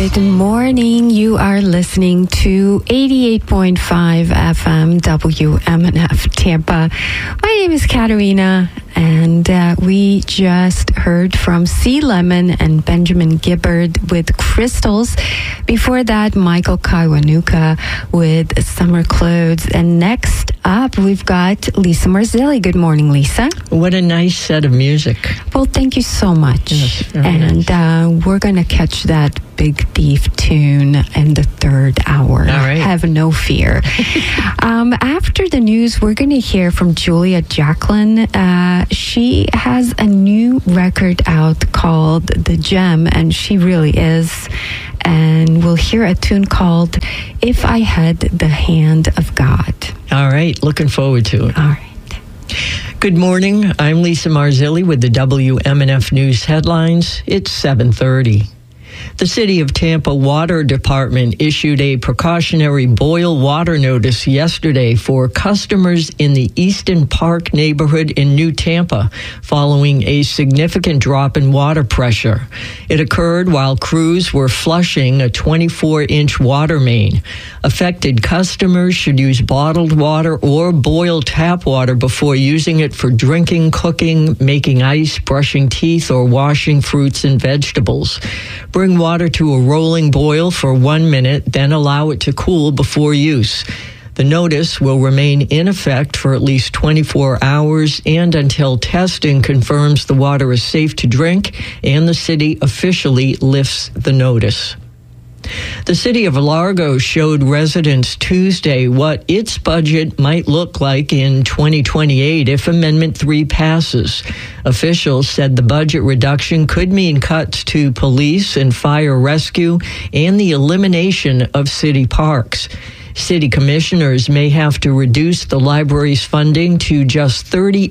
Good morning. You are listening to 88.5 FM WMNF Tampa. My name is Katerina, and we just heard from C. Lemon and Benjamin Gibbard with Crystals. Before that, Michael Kiwanuka with Summer Clothes. And next up, we've got Lisa Marzilli. Good morning, Lisa. What a nice set of music. Well, thank you so much. Yes, and we're going to catch that Big Thief tune in the third hour. All right. Have no fear. After the news, we're going to hear from Julia Jacqueline. She has a new record out called The Gem, and she really is. And we'll hear a tune called If I Had the Hand of God. All right. Looking forward to it. All right. Good morning. I'm Lisa Marzilli with the WMNF News headlines. It's 7:30. The City of Tampa Water Department issued a precautionary boil water notice yesterday for customers in the Easton Park neighborhood in New Tampa following a significant drop in water pressure. It occurred while crews were flushing a 24-inch water main. Affected customers should use bottled water or boiled tap water before using it for drinking, cooking, making ice, brushing teeth, or washing fruits and vegetables. Bring water to a rolling boil for 1 minute, then allow it to cool before use. The notice will remain in effect for at least 24 hours and until testing confirms the water is safe to drink and the city officially lifts the notice. The city of Largo showed residents Tuesday what its budget might look like in 2028 if Amendment 3 passes. Officials said the budget reduction could mean cuts to police and fire rescue and the elimination of city parks. City commissioners may have to reduce the library's funding to just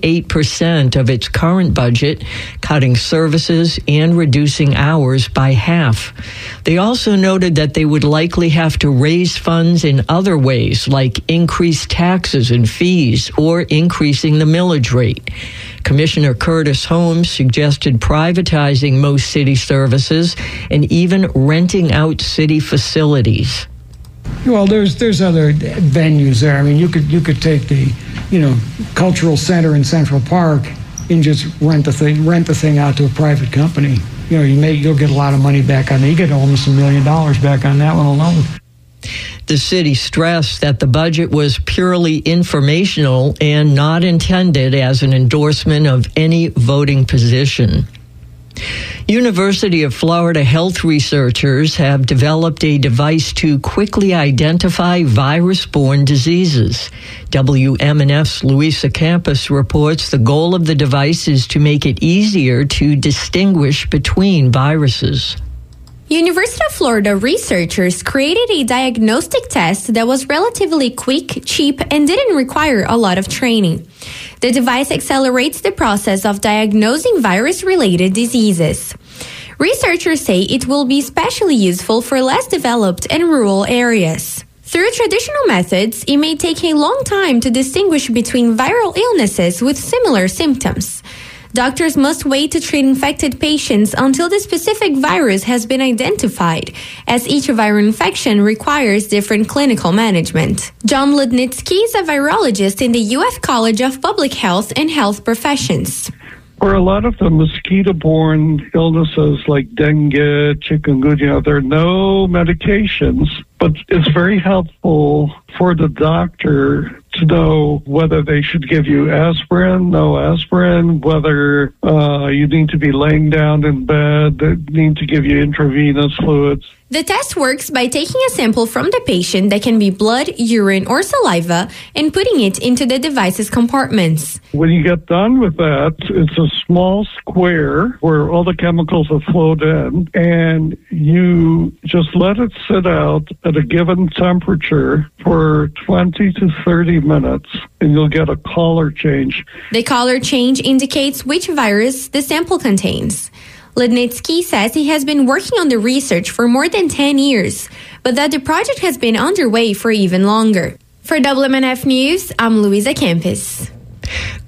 38% of its current budget, cutting services and reducing hours by half. They also noted that they would likely have to raise funds in other ways, like increase taxes and fees or increasing the millage rate. Commissioner Curtis Holmes suggested privatizing most city services and even renting out city facilities. Well, there's other venues there. I mean, you could take the, cultural center in Central Park and just rent the thing out to a private company. You'll get a lot of money back on that. You get almost $1 million back on that one alone. The city stressed that the budget was purely informational and not intended as an endorsement of any voting position. University of Florida health researchers have developed a device to quickly identify virus-borne diseases. WMNF's Louisa Campos reports the goal of the device is to make it easier to distinguish between viruses. University of Florida researchers created a diagnostic test that was relatively quick, cheap, and didn't require a lot of training. The device accelerates the process of diagnosing virus-related diseases. Researchers say it will be especially useful for less developed and rural areas. Through traditional methods, it may take a long time to distinguish between viral illnesses with similar symptoms. Doctors must wait to treat infected patients until the specific virus has been identified, as each viral infection requires different clinical management. John Ludnitsky is a virologist in the UF College of Public Health and Health Professions. For a lot of the mosquito-borne illnesses like dengue, chikungunya, there are no medications, but it's very helpful for the doctor to know whether they should give you aspirin, no aspirin, whether you need to be laying down in bed, they need to give you intravenous fluids. The test works by taking a sample from the patient that can be blood, urine, or saliva and putting it into the device's compartments. When you get done with that, it's a small square where all the chemicals have flowed in, and you just let it sit out at a given temperature for 20 to 30 minutes, and you'll get a color change. The color change indicates which virus the sample contains. Ludnitsky says he has been working on the research for more than 10 years, but that the project has been underway for even longer. For WMNF News, I'm Louisa Campos.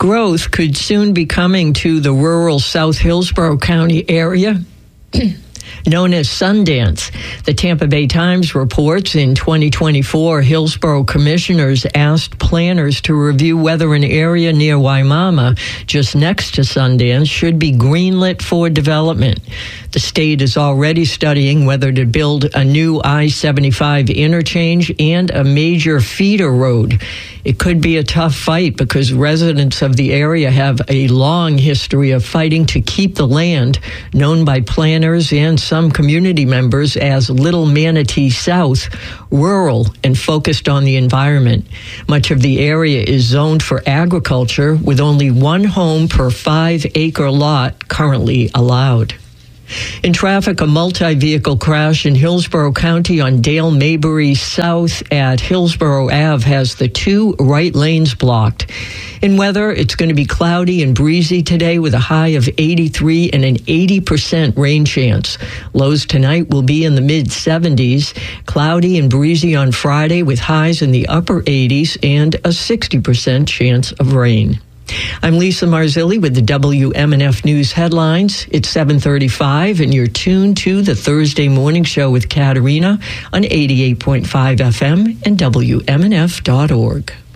Growth could soon be coming to the rural South Hillsborough County area. known as Sundance. The Tampa Bay Times reports in 2024, Hillsborough commissioners asked planners to review whether an area near Waimama, just next to Sundance, should be greenlit for development. The state is already studying whether to build a new I-75 interchange and a major feeder road. It could be a tough fight because residents of the area have a long history of fighting to keep the land, known by planners and some community members as Little Manatee South, rural and focused on the environment. Much of the area is zoned for agriculture, with only one home per 5-acre lot currently allowed. In traffic, a multi-vehicle crash in Hillsborough County on Dale Mabry South at Hillsborough Ave has the two right lanes blocked. In weather, it's going to be cloudy and breezy today with a high of 83 and an 80% rain chance. Lows tonight will be in the mid-70s. Cloudy and breezy on Friday with highs in the upper 80s and a 60% chance of rain. I'm Lisa Marzilli with the WMNF News headlines. It's 7:35 and you're tuned to the Thursday Morning Show with Katerina on 88.5 FM and WMNF.org.